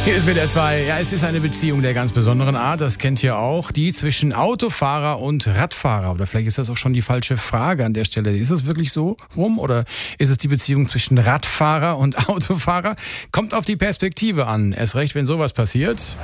Hier ist WDR 2. Ja, es ist eine Beziehung der ganz besonderen Art. Das kennt ihr auch. Die zwischen Autofahrer und Radfahrer. Oder vielleicht ist das auch schon die falsche Frage an der Stelle. Ist es wirklich so rum? Oder ist es die Beziehung zwischen Radfahrer und Autofahrer? Kommt auf die Perspektive an. Erst recht, wenn sowas passiert.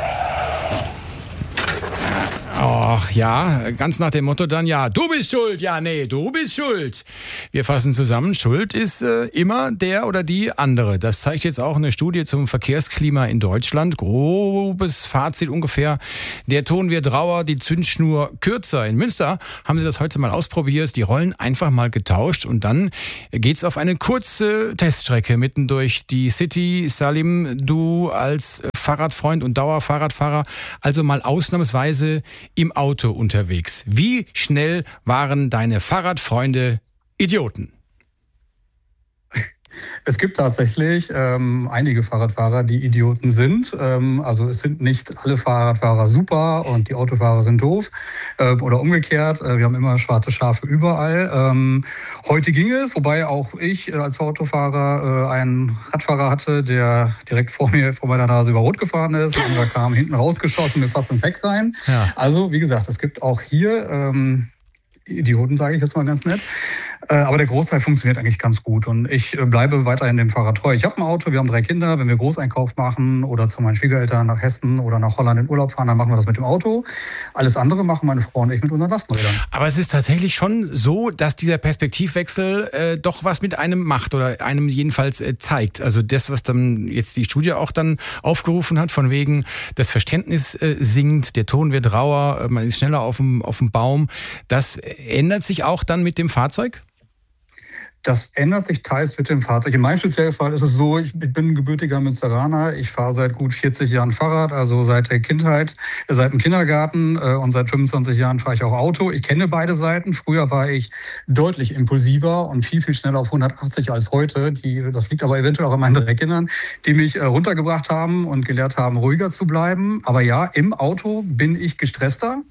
Ach ja, ganz nach dem Motto dann, ja, du bist schuld, ja, nee, du bist schuld. Wir fassen zusammen, Schuld ist immer der oder die andere. Das zeigt jetzt auch eine Studie zum Verkehrsklima in Deutschland. Grobes Fazit ungefähr. Der Ton wird rauer, die Zündschnur kürzer. In Münster haben sie das heute mal ausprobiert, die Rollen einfach mal getauscht und dann geht's auf eine kurze Teststrecke mitten durch die City. Salim, du als Fahrradfreund und Dauerfahrradfahrer, also mal ausnahmsweise im Auto unterwegs. Wie schnell waren deine Fahrradfreunde Idioten? Es gibt tatsächlich einige Fahrradfahrer, die Idioten sind. Also es sind nicht alle Fahrradfahrer super und die Autofahrer sind doof oder umgekehrt. Wir haben immer schwarze Schafe überall. Heute ging es, wobei auch ich als Autofahrer einen Radfahrer hatte, der direkt vor meiner Nase über Rot gefahren ist. Ein anderer kam hinten rausgeschossen, mir fast ins Heck rein. Ja. Also wie gesagt, es gibt auch hier Idioten, sage ich jetzt mal ganz nett. Aber der Großteil funktioniert eigentlich ganz gut und ich bleibe weiterhin dem Fahrrad treu. Ich habe ein Auto, wir haben 3 Kinder. Wenn wir Großeinkauf machen oder zu meinen Schwiegereltern nach Hessen oder nach Holland in Urlaub fahren, dann machen wir das mit dem Auto. Alles andere machen meine Frau und ich mit unseren Lastenrädern. Aber es ist tatsächlich schon so, dass dieser Perspektivwechsel doch was mit einem macht oder einem jedenfalls zeigt. Also das, was dann jetzt die Studie auch dann aufgerufen hat, von wegen das Verständnis sinkt, der Ton wird rauer, man ist schneller auf dem Baum. Das ändert sich auch dann mit dem Fahrzeug? Das ändert sich teils mit dem Fahrzeug. In meinem speziellen Fall ist es so, ich bin gebürtiger Münsteraner. Ich fahre seit gut 40 Jahren Fahrrad, also seit der Kindheit, seit dem Kindergarten und seit 25 Jahren fahre ich auch Auto. Ich kenne beide Seiten. Früher war ich deutlich impulsiver und viel, viel schneller auf 180 als heute. Das liegt aber eventuell auch an meinen 3 Kindern, die mich runtergebracht haben und gelehrt haben, ruhiger zu bleiben. Aber ja, im Auto bin ich gestresster.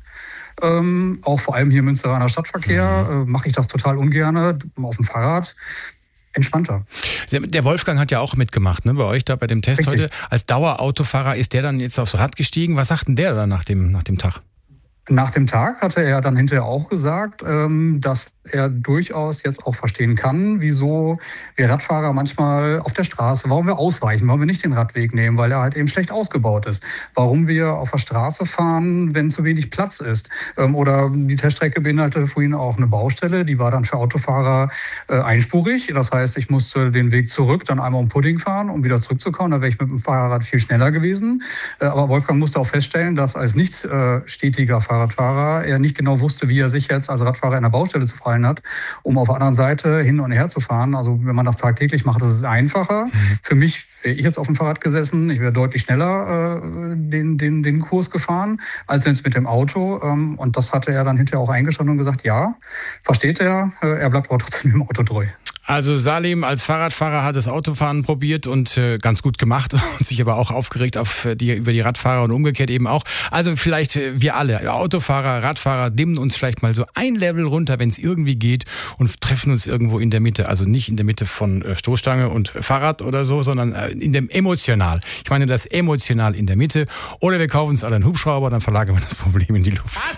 Auch vor allem hier im Münsteraner Stadtverkehr mache ich das total ungern. Auf dem Fahrrad entspannter. Der Wolfgang hat ja auch mitgemacht, ne, bei euch da bei dem Test. Richtig. Heute. Als Dauerautofahrer ist der dann jetzt aufs Rad gestiegen. Was sagt denn der da nach dem Tag? Nach dem Tag hatte er dann hinterher auch gesagt, dass er durchaus jetzt auch verstehen kann, wieso wir Radfahrer manchmal auf der Straße, warum wir ausweichen, warum wir nicht den Radweg nehmen, weil er halt eben schlecht ausgebaut ist. Warum wir auf der Straße fahren, wenn zu wenig Platz ist. Oder die Teststrecke beinhaltete vorhin auch eine Baustelle, die war dann für Autofahrer einspurig. Das heißt, ich musste den Weg zurück, dann einmal um Pudding fahren, um wieder zurückzukommen. Da wäre ich mit dem Fahrrad viel schneller gewesen. Aber Wolfgang musste auch feststellen, dass als nicht stetiger Fahrradfahrer er nicht genau wusste, wie er sich jetzt als Radfahrer in der Baustelle zu verhalten hat, um auf der anderen Seite hin und her zu fahren. Also wenn man das tagtäglich macht, das ist einfacher. Für mich wäre ich jetzt auf dem Fahrrad gesessen, ich wäre deutlich schneller den Kurs gefahren, als jetzt mit dem Auto. Und das hatte er dann hinterher auch eingestanden und gesagt, ja, versteht er bleibt aber trotzdem im Auto treu. Also Salim als Fahrradfahrer hat das Autofahren probiert und ganz gut gemacht und sich aber auch aufgeregt über die Radfahrer und umgekehrt eben auch. Also vielleicht wir alle, Autofahrer, Radfahrer, dimmen uns vielleicht mal so ein Level runter, wenn es irgendwie geht und treffen uns irgendwo in der Mitte. Also nicht in der Mitte von Stoßstange und Fahrrad oder so, sondern in dem emotional. Ich meine das emotional in der Mitte. Oder wir kaufen uns alle einen Hubschrauber, dann verlagern wir das Problem in die Luft.